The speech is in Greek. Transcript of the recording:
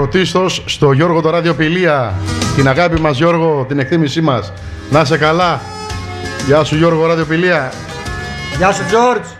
πρωτίστως στο Γιώργο το Ραδιοπηλία. Την αγάπη μας Γιώργο, την εκτίμησή μας. Να είσαι καλά. Γεια σου Γιώργο Ραδιοπηλία. Γεια σου Τζόρτζ.